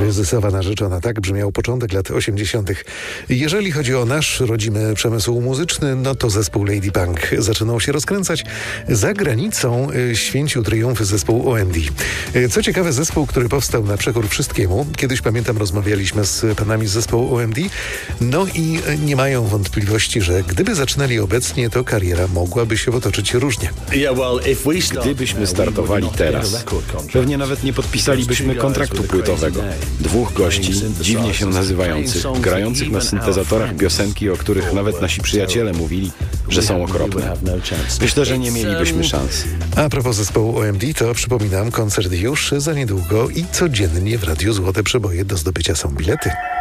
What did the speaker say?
Kryzysowa narzeczona, tak brzmiał początek lat 80. Jeżeli chodzi o nasz rodzimy przemysł muzyczny, no to zespół Lady Punk zaczynał się rozkręcać. Za granicą święcił triumfy zespół OMD. Co ciekawe, zespół, który powstał na przekór wszystkiemu. Kiedyś, pamiętam, rozmawialiśmy z panami z zespołu OMD. No i nie mają wątpliwości, że gdyby zaczynali obecnie, to kariera mogłaby się potoczyć różnie. Gdybyśmy startowali teraz, pewnie nawet nie podpisalibyśmy kontraktu płytowego. Dwóch gości, dziwnie się nazywających, grających na syntezatorach piosenki, o których nawet nasi przyjaciele mówili, że są okropne. Myślę, że nie mielibyśmy szans. A propos zespołu OMD, to przypominam, koncert już za niedługo i codziennie w Radiu Złote Przeboje do zdobycia są bilety.